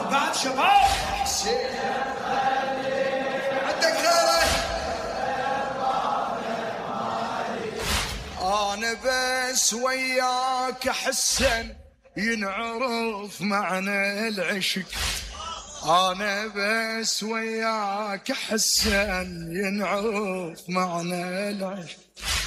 بعد شباب عندك غيره. انا بس وياك حسن ينعرف معنى العشق. انا بس وياك حسن ينعرف معنى العشق.